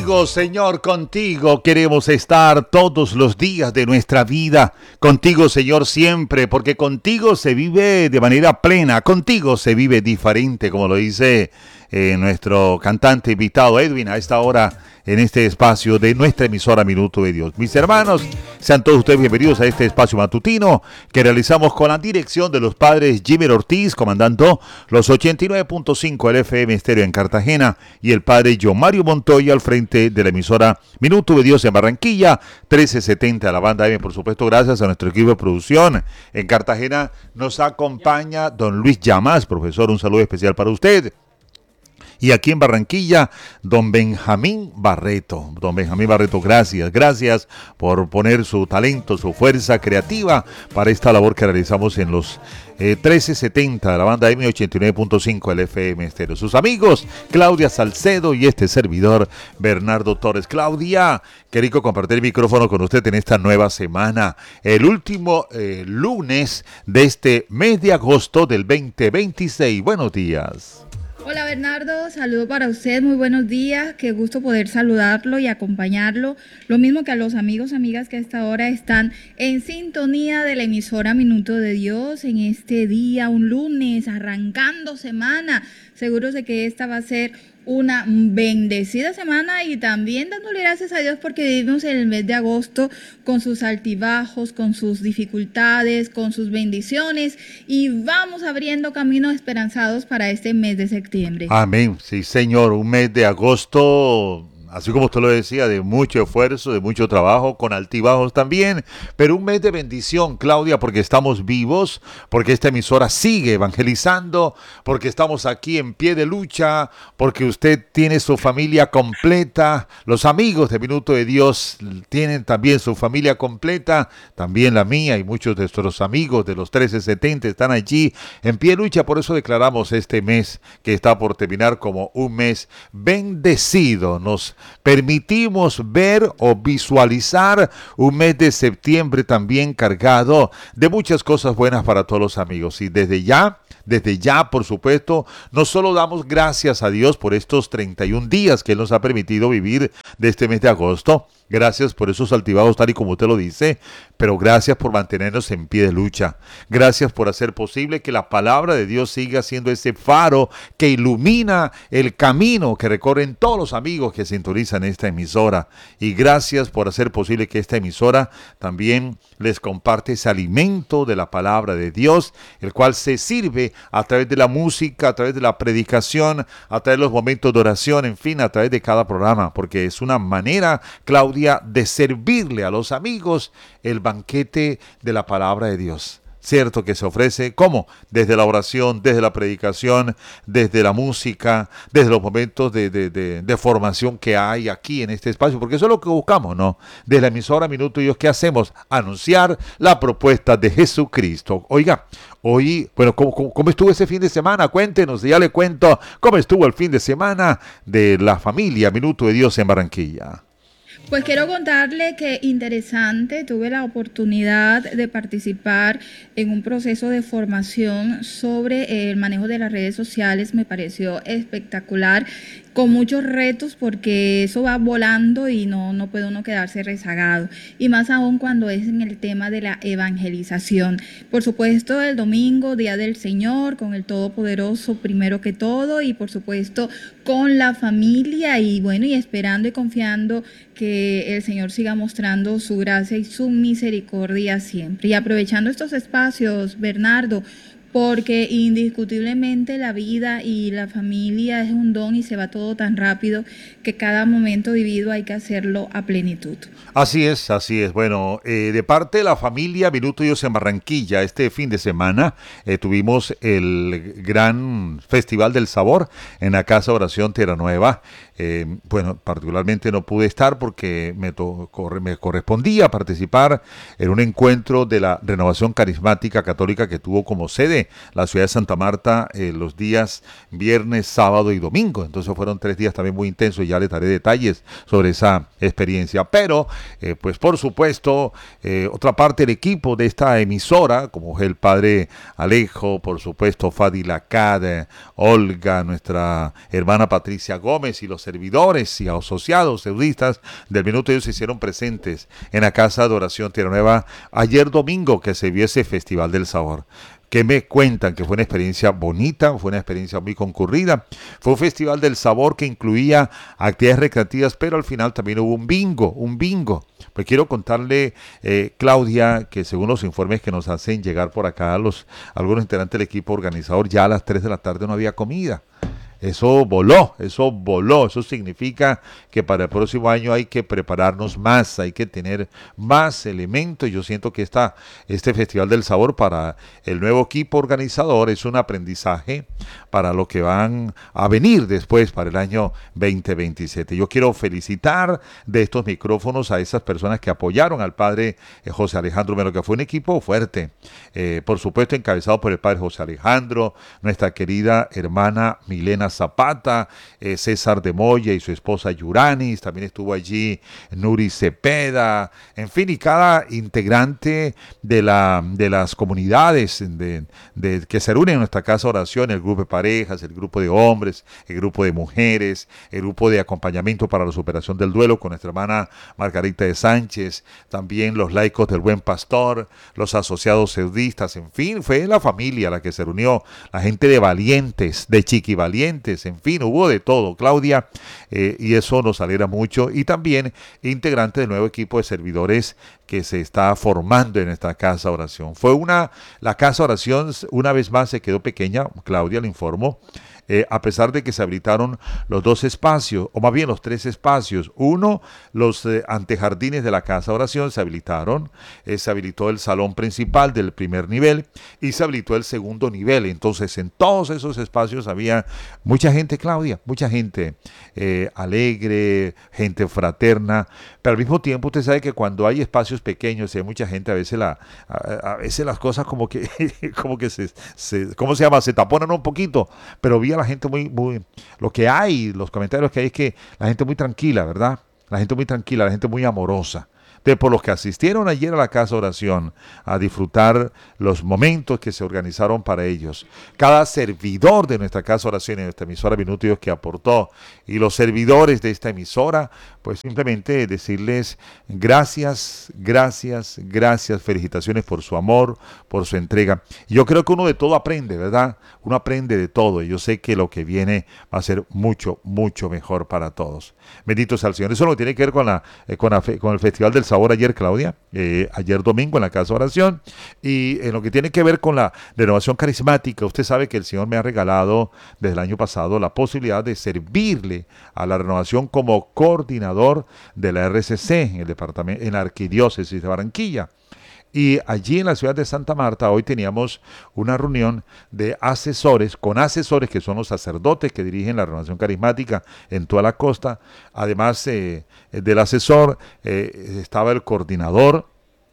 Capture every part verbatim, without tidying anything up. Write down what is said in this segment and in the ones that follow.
Contigo, Señor, contigo queremos estar todos los días de nuestra vida. Contigo, Señor, siempre, porque contigo se vive de manera plena, contigo se vive diferente, como lo dice eh, nuestro cantante invitado Edwin a esta hora en este espacio de nuestra emisora Minuto de Dios. Mis hermanos, sean todos ustedes bienvenidos a este espacio matutino que realizamos con la dirección de los padres Jimmy Ortiz, comandando los ochenta y nueve punto cinco del F M Estéreo en Cartagena, y el padre John Mario Montoya al frente de la emisora Minuto de Dios en Barranquilla, trece setenta a la banda M, por supuesto, gracias a nuestro equipo de producción. En Cartagena nos acompaña don Luis Llamas, profesor, un saludo especial para usted. Y aquí en Barranquilla, don Benjamín Barreto. Don Benjamín Barreto, gracias, gracias por poner su talento, su fuerza creativa para esta labor que realizamos en los eh, trece setenta de la banda M ochenta y nueve punto cinco del F M Estéreo. Sus amigos, Claudia Salcedo y este servidor, Bernardo Torres. Claudia, qué rico compartir el micrófono con usted en esta nueva semana. El último eh, lunes de este mes de agosto del veinte veintiséis. Buenos días. Hola Bernardo, saludo para usted, muy buenos días, qué gusto poder saludarlo y acompañarlo, lo mismo que a los amigos, amigas que a esta hora están en sintonía de la emisora Minuto de Dios en este día, un lunes, arrancando semana, seguros de que esta va a ser una bendecida semana y también dándole gracias a Dios porque vivimos en el mes de agosto con sus altibajos, con sus dificultades, con sus bendiciones y vamos abriendo caminos esperanzados para este mes de septiembre. Amén, sí señor, un mes de agosto, así como usted lo decía, de mucho esfuerzo, de mucho trabajo, con altibajos también, pero un mes de bendición, Claudia, porque estamos vivos, porque esta emisora sigue evangelizando, porque estamos aquí en pie de lucha, porque usted tiene su familia completa, los amigos de Minuto de Dios tienen también su familia completa, también la mía y muchos de nuestros amigos de los trece setenta están allí en pie de lucha, por eso declaramos este mes que está por terminar como un mes bendecido. Nos permitimos ver o visualizar un mes de septiembre también cargado de muchas cosas buenas para todos los amigos. Y desde ya, desde ya, por supuesto, no solo damos gracias a Dios por estos treinta y un días que Él nos ha permitido vivir de este mes de agosto, gracias por esos altibajos tal y como usted lo dice, pero gracias por mantenernos en pie de lucha. Gracias por hacer posible que la palabra de Dios siga siendo ese faro que ilumina el camino que recorren todos los amigos que sintonizan esta emisora. Y gracias por hacer posible que esta emisora también les comparte ese alimento de la palabra de Dios, el cual se sirve a través de la música, a través de la predicación, a través de los momentos de oración, en fin, a través de cada programa, porque es una manera, Claudia, de servirle a los amigos el banquete de la palabra de Dios. Cierto que se ofrece, ¿cómo? Desde la oración, desde la predicación, desde la música, desde los momentos de, de, de, de formación que hay aquí en este espacio, porque eso es lo que buscamos, ¿no? Desde la emisora Minuto de Dios, ¿qué hacemos? Anunciar la propuesta de Jesucristo. Oiga, hoy, bueno, ¿cómo, cómo, cómo estuvo ese fin de semana? Cuéntenos, ya le cuento cómo estuvo el fin de semana de la familia Minuto de Dios en Barranquilla. Pues quiero contarle que interesante, tuve la oportunidad de participar en un proceso de formación sobre el manejo de las redes sociales, me pareció espectacular, con muchos retos porque eso va volando y no, no puede uno quedarse rezagado, y más aún cuando es en el tema de la evangelización. Por supuesto, el domingo, Día del Señor, con el Todopoderoso primero que todo, y por supuesto con la familia, y bueno, y esperando y confiando que el Señor siga mostrando su gracia y su misericordia siempre. Y aprovechando estos espacios, Bernardo, porque indiscutiblemente la vida y la familia es un don y se va todo tan rápido que cada momento vivido hay que hacerlo a plenitud. Así es, así es. Bueno, eh, de parte de la familia Minuto de Dios en Barranquilla, este fin de semana eh, tuvimos el gran Festival del Sabor en la Casa Oración Tierra Nueva. Eh, bueno, particularmente no pude estar porque me, to- corre- me correspondía participar en un encuentro de la Renovación Carismática Católica que tuvo como sede la ciudad de Santa Marta eh, los días viernes, sábado y domingo. Entonces fueron tres días también muy intensos y ya les daré detalles sobre esa experiencia. Pero, eh, pues por supuesto, eh, otra parte del equipo de esta emisora, como es el padre Alejo, por supuesto, Fadi Lacad, Olga, nuestra hermana Patricia Gómez y los servidores y asociados seudistas del Minuto de Dios se hicieron presentes en la Casa de Oración Tierra Nueva ayer domingo que se vio ese Festival del Sabor. Que me cuentan que fue una experiencia bonita, fue una experiencia muy concurrida. Fue un festival del sabor que incluía actividades recreativas, pero al final también hubo un bingo, un bingo. Pues quiero contarle, eh, Claudia, que según los informes que nos hacen llegar por acá los algunos integrantes del equipo organizador, ya a las tres de la tarde no había comida. Eso voló, eso voló, eso significa que para el próximo año hay que prepararnos más, hay que tener más elementos. Yo siento que esta, este Festival del Sabor para el nuevo equipo organizador es un aprendizaje para lo que van a venir después para el año veinte veintisiete. Yo quiero felicitar de estos micrófonos a esas personas que apoyaron al padre eh, José Alejandro Melo, que fue un equipo fuerte, eh, por supuesto encabezado por el padre José Alejandro, nuestra querida hermana Milena Zapata, eh, César de Moya y su esposa Yuranis, también estuvo allí Nuri Cepeda, en fin, y cada integrante de, la, de las comunidades de, de, que se reúnen en nuestra casa de oración, el grupo de parejas, el grupo de hombres, el grupo de mujeres, el grupo de acompañamiento para la superación del duelo con nuestra hermana Margarita de Sánchez, también los laicos del Buen Pastor, los asociados seudistas, en fin, fue la familia la que se reunió, la gente de Valientes, de Chiquivalientes, en fin, hubo de todo, Claudia, eh, y eso nos alegra mucho, y también integrante del nuevo equipo de servidores que se está formando en esta casa de oración. Fue una, la casa de oración una vez más se quedó pequeña, Claudia le informó, Eh, a pesar de que se habilitaron los dos espacios, o más bien los tres espacios. Uno, los eh, antejardines de la casa de oración se habilitaron, eh, se habilitó el salón principal del primer nivel y se habilitó el segundo nivel. Entonces, en todos esos espacios había mucha gente, Claudia, mucha gente eh, alegre, gente fraterna, pero al mismo tiempo usted sabe que cuando hay espacios pequeños y hay mucha gente, a veces, la, a, a veces las cosas como que, como que se, se, ¿cómo se llama? Se taponan un poquito, pero vi a la gente muy, muy, lo que hay, los comentarios que hay es que la gente muy tranquila, ¿verdad? La gente muy tranquila, la gente muy amorosa. De por los que asistieron ayer a la casa de oración a disfrutar los momentos que se organizaron para ellos. Cada servidor de nuestra casa de oración y de nuestra emisora Minuto Dios que aportó y los servidores de esta emisora, pues simplemente decirles gracias, gracias, gracias, felicitaciones por su amor, por su entrega. Y yo creo que uno de todo aprende, ¿verdad? Uno aprende de todo y yo sé que lo que viene va a ser mucho, mucho mejor para todos. Bendito sea el Señor. Eso no tiene que ver con, la, eh, con, la fe, con el Festival del Sabor ayer, Claudia, eh, ayer domingo en la casa de oración, y en lo que tiene que ver con la renovación carismática. Usted sabe que el Señor me ha regalado desde el año pasado la posibilidad de servirle a la renovación como coordinador de la R C C en el departamento, en la Arquidiócesis de Barranquilla. Y allí en la ciudad de Santa Marta hoy teníamos una reunión de asesores, con asesores que son los sacerdotes que dirigen la renovación carismática en toda la costa. Además eh, del asesor eh, estaba el coordinador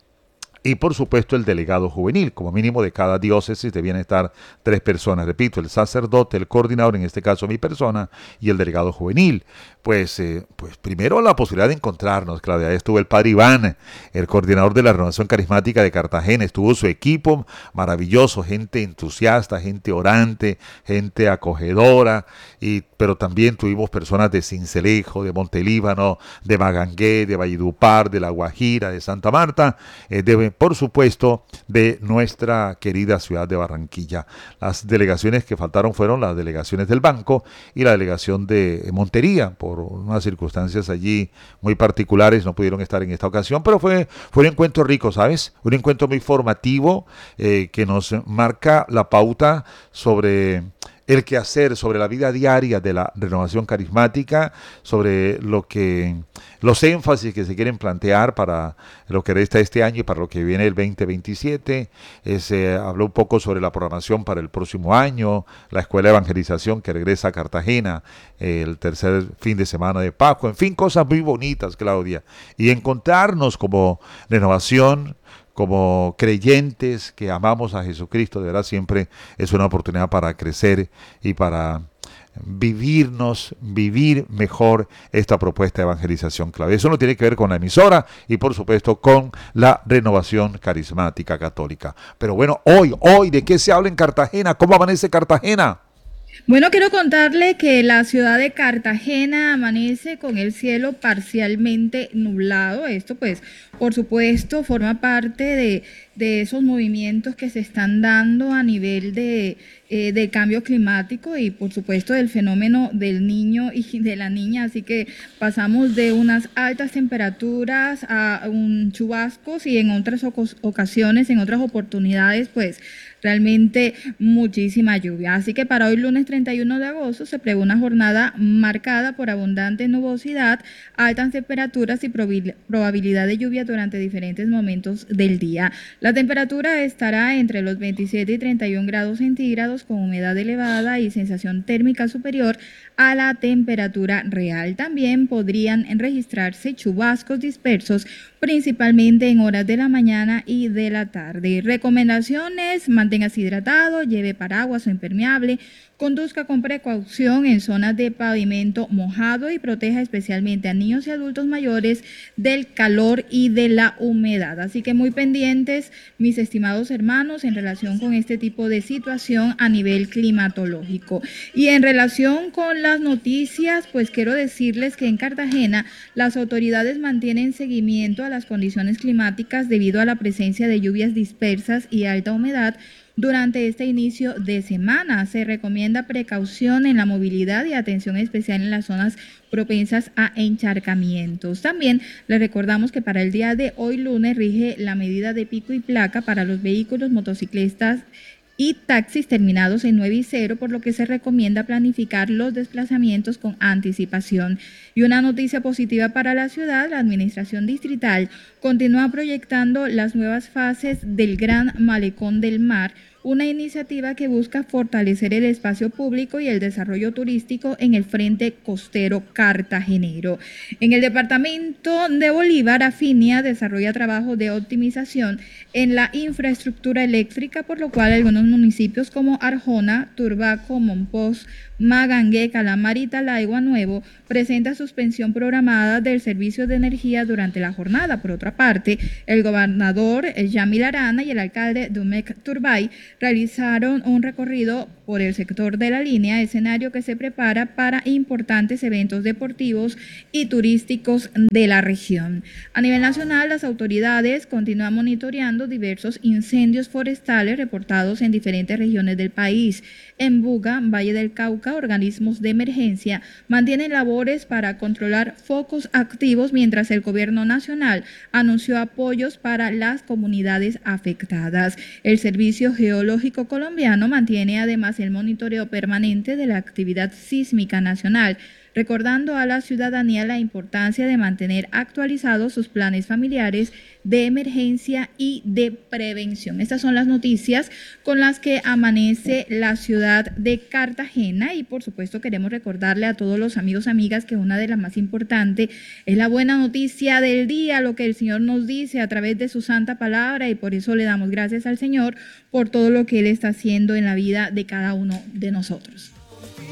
y por supuesto el delegado juvenil. Como mínimo de cada diócesis debían estar tres personas. Repito, el sacerdote, el coordinador, en este caso mi persona, y el delegado juvenil. Pues, eh, pues primero la posibilidad de encontrarnos, Claudia. Ahí estuvo el padre Iván, el coordinador de la Renovación Carismática de Cartagena. Estuvo su equipo maravilloso, gente entusiasta, gente orante, gente acogedora, y, pero también tuvimos personas de Sincelejo, de Montelíbano, de Magangué, de Valledupar, de La Guajira, de Santa Marta, eh, de, por supuesto, de nuestra querida ciudad de Barranquilla. Las delegaciones que faltaron fueron las delegaciones del Banco y la delegación de Montería. Por unas circunstancias allí muy particulares no pudieron estar en esta ocasión, pero fue, fue un encuentro rico, ¿sabes? Un encuentro muy formativo eh, que nos marca la pauta sobre el quehacer, sobre la vida diaria de la renovación carismática, sobre lo que los énfasis que se quieren plantear para lo que resta este año y para lo que viene el veinte veintisiete. Eh, se habló un poco sobre la programación para el próximo año, la escuela de evangelización que regresa a Cartagena, eh, el tercer fin de semana de Pascua, en fin, cosas muy bonitas, Claudia. Y encontrarnos como renovación, como creyentes que amamos a Jesucristo, de verdad siempre es una oportunidad para crecer y para vivirnos, vivir mejor esta propuesta de evangelización clave. Eso no tiene que ver con la emisora y por supuesto con la renovación carismática católica. Pero bueno, hoy, hoy, ¿de qué se habla en Cartagena? ¿Cómo amanece Cartagena? Bueno, quiero contarle que la ciudad de Cartagena amanece con el cielo parcialmente nublado. Esto, pues, por supuesto, forma parte de, de esos movimientos que se están dando a nivel de, eh, del cambio climático y, por supuesto, del fenómeno del niño y de la niña. Así que pasamos de unas altas temperaturas a un chubascos y en otras ocasiones, en otras oportunidades, pues, realmente muchísima lluvia. Así que para hoy lunes treinta y uno de agosto se prevé una jornada marcada por abundante nubosidad, altas temperaturas y probabilidad de lluvia durante diferentes momentos del día. La temperatura estará entre los veintisiete y treinta y uno grados centígrados con humedad elevada y sensación térmica superior a la temperatura real. También podrían registrarse chubascos dispersos principalmente en horas de la mañana y de la tarde. Recomendaciones: manténgase hidratado, lleve paraguas o impermeable, conduzca con precaución en zonas de pavimento mojado y proteja especialmente a niños y adultos mayores del calor y de la humedad. Así que muy pendientes, mis estimados hermanos, en relación con este tipo de situación a nivel climatológico. Y en relación con las noticias, pues quiero decirles que en Cartagena las autoridades mantienen seguimiento a las condiciones climáticas debido a la presencia de lluvias dispersas y alta humedad. Durante este inicio de semana se recomienda precaución en la movilidad y atención especial en las zonas propensas a encharcamientos. También les recordamos que para el día de hoy lunes rige la medida de pico y placa para los vehículos, motociclistas y taxis terminados en nueve y cero, por lo que se recomienda planificar los desplazamientos con anticipación. Y una noticia positiva para la ciudad: la Administración Distrital continúa proyectando las nuevas fases del Gran Malecón del Mar, una iniciativa que busca fortalecer el espacio público y el desarrollo turístico en el frente costero cartagenero. En el departamento de Bolívar, Afinia desarrolla trabajos de optimización en la infraestructura eléctrica, por lo cual algunos municipios como Arjona, Turbaco, Monpós, Magangué, Calamar y Talaigua Nuevo presenta suspensión programada del servicio de energía durante la jornada. Por otra parte, el gobernador Yamil Arana y el alcalde Dumec Turbay realizaron un recorrido por el sector de la línea, escenario que se prepara para importantes eventos deportivos y turísticos de la región. A nivel nacional, las autoridades continúan monitoreando diversos incendios forestales reportados en diferentes regiones del país. En Buga, Valle del Cauca, organismos de emergencia mantienen labores para controlar focos activos, mientras el gobierno nacional anunció apoyos para las comunidades afectadas. El Servicio Geológico Colombiano mantiene además el monitoreo permanente de la actividad sísmica nacional, recordando a la ciudadanía la importancia de mantener actualizados sus planes familiares de emergencia y de prevención. Estas son las noticias con las que amanece la ciudad de Cartagena, y por supuesto queremos recordarle a todos los amigos y amigas que una de las más importantes es la buena noticia del día, lo que el Señor nos dice a través de su santa palabra, y por eso le damos gracias al Señor por todo lo que Él está haciendo en la vida de cada uno de nosotros.